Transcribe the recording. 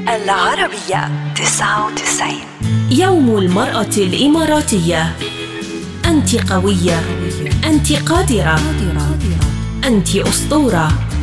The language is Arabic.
العربية 99. يوم المرأة الإماراتية. أنت قوية، أنت قادرة، أنت أسطورة.